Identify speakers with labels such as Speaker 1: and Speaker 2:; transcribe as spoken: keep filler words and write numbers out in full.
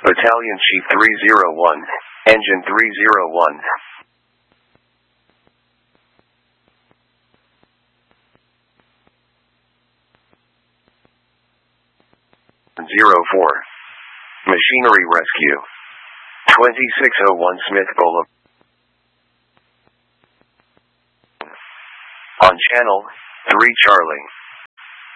Speaker 1: Battalion Chief three oh one, Engine three oh one. zero four. Machinery Rescue. twenty-six oh one Smith Boulevard. On Channel three Charlie.